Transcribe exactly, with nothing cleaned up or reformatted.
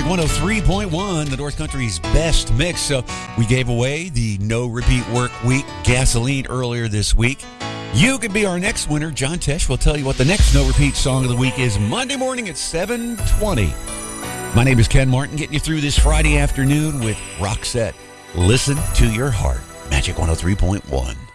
Magic one oh three point one, the North Country's best mix. So we gave away the No Repeat Work Week gasoline earlier this week. You could be our next winner. John Tesh will tell you what the next No Repeat song of the week is Monday morning at seven twenty. My name is Ken Martin, getting you through this Friday afternoon with Roxette. Listen to your heart. Magic one oh three point one.